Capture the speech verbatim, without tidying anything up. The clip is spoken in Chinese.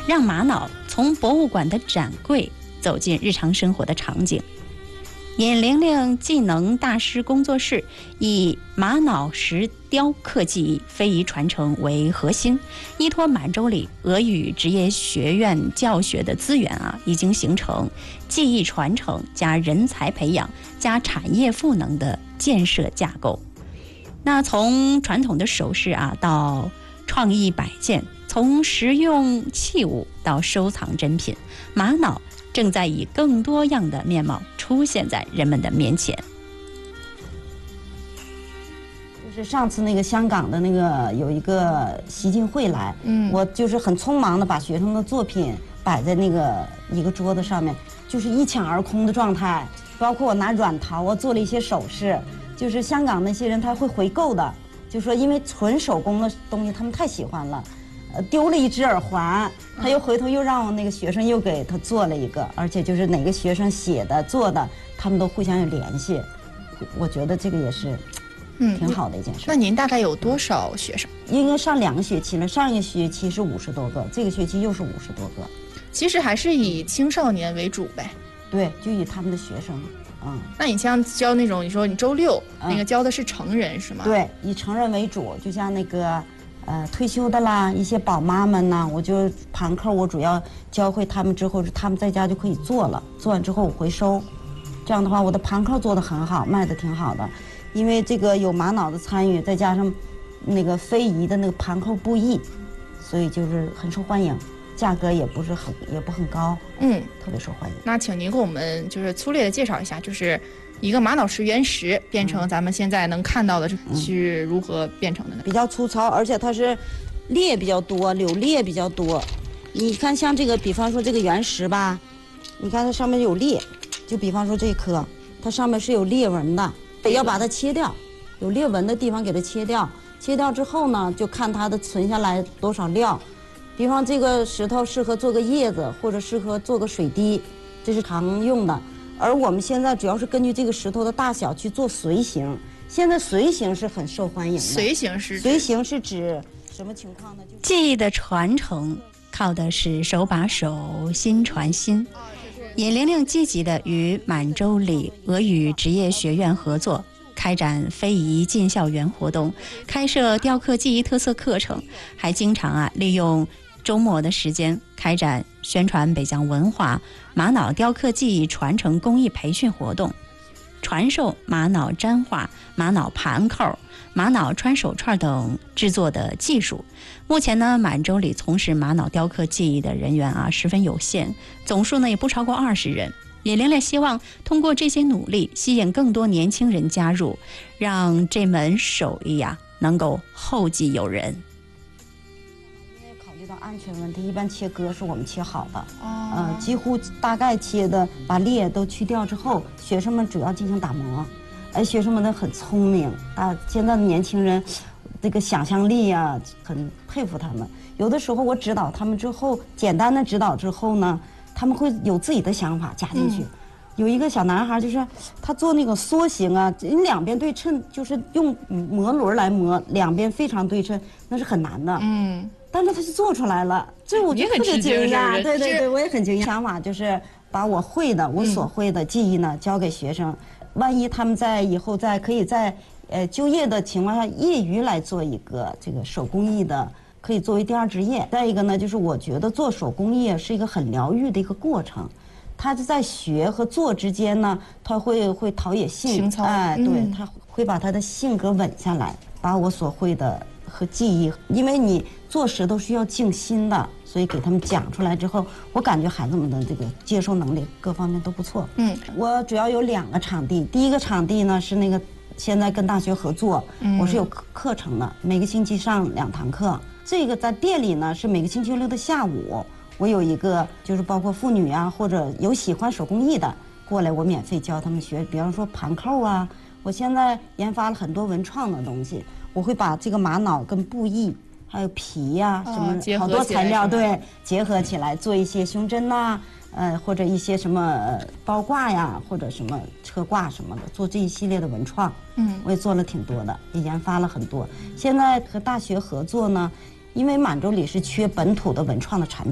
让玛瑙从博物馆的展柜走进日常生活的场景。尹玲玲技能大师工作室以玛瑙石雕刻技艺非遗传承为核心，依托满洲里俄语职业学院教学的资源啊，已经形成技艺传承加人才培养加产业赋能的建设架构。那从传统的首饰啊到创意摆件，从实用器物到收藏珍品，玛瑙正在以更多样的面貌出现在人们的面前。 就是上次那个香港的那个有一个习进会来，嗯，我就是很匆忙的把学生的作品摆在那个一个桌子上面，就是一抢而空的状态。包括我拿软陶，我做了一些首饰，就是香港那些人他会回购的，就说因为纯手工的东西他们太喜欢了。呃，丢了一只耳环，他又回头又让我那个学生又给他做了一个，而且就是哪个学生写的做的，他们都互相有联系。我觉得这个也是，嗯，挺好的一件事。 那您大概有多少学生？ 应该上两个学期了，上一个学期是五十多个，这个学期又是五十多个。 其实还是以青少年为主呗。 对，就以他们的学生。嗯， 那你像教那种，你说你周六、嗯、那个教的是成人是吗？ 对，以成人为主，就像那个。呃，退休的啦，一些宝妈们呢，我就盘扣，我主要教会他们之后，他们在家就可以做了，做完之后我回收，这样的话，我的盘扣做得很好，卖得挺好的，因为这个有玛瑙的参与，再加上那个非遗的那个盘扣布艺，所以就是很受欢迎，价格也不是很也不很高，嗯，特别受欢迎。 那请您给我们就是粗略的介绍一下，就是一个玛瑙石原石变成咱们现在能看到的是如何变成的呢？ 比较粗糙，而且它是裂比较多，柳裂比较多。你看像这个，比方说这个原石吧，你看它上面有裂，就比方说这颗，它上面是有裂纹的，要把它切掉，有裂纹的地方给它切掉。切掉之后呢，就看它的存下来多少料。比方这个石头适合做个叶子，或者适合做个水滴，这是常用的。而我们现在主要是根据这个石头的大小去做随形，现在随形是很受欢迎的。 随形是随形是指什么情况呢？就技艺的传承靠的是手把手，心传心。尹玲玲积极地与满洲里俄语职业学院合作，开展非遗进校园活动，开设雕刻技艺特色课程，还经常啊利用周末的时间开展宣传北疆文化、玛瑙雕刻技艺传承工艺培训活动，传授玛瑙粘画、玛瑙盘扣、玛瑙穿手串等制作的技术。目前呢，满洲里从事玛瑙雕刻技艺的人员啊十分有限，总数呢也不超过二十人。尹玲玲希望通过这些努力，吸引更多年轻人加入，让这门手艺啊能够后继有人。 安全问题，一般切割是我们切好的，哦、呃，几乎大概切的把裂都去掉之后，学生们主要进行打磨。哎，学生们都很聪明，啊，现在的年轻人，这个想象力啊，很佩服他们。有的时候我指导他们之后，简单的指导之后呢，他们会有自己的想法加进去。嗯、有一个小男孩，就是他做那个梭形啊，你两边对称，就是用磨轮来磨，两边非常对称，那是很难的。嗯。但是他就做出来了，这我觉得特别惊讶。对对对，我也很惊讶。想法就是把我会的、我所会的技艺呢教给学生，万一他们在以后在可以在呃就业的情况下，业余来做一个这个手工艺的，可以作为第二职业。再一个呢，就是我觉得做手工艺是一个很疗愈的一个过程，他是在学和做之间呢，他会会陶冶性，哎，对，他会把他的性格稳下来，把我所会的和技艺，因为你做石头是要静心的，所以给他们讲出来之后，我感觉孩子们的这个接受能力各方面都不错。嗯，我主要有两个场地，第一个场地呢是那个现在跟大学合作，嗯、我是有课课程的，每个星期上两堂课。这个在店里呢是每个星期六的下午，我有一个就是包括妇女啊或者有喜欢手工艺的过来，我免费教他们学，比方说盘扣啊。我现在研发了很多文创的东西，我会把这个玛瑙跟布艺还有皮呀、啊、什么好多材料对结合起来做一些胸针呐、啊，呃或者一些什么包挂呀或者什么车挂什么的，做这一系列的文创。嗯，我也做了挺多的，也研发了很多。现在和大学合作呢，因为满洲里是缺本土的文创的产品。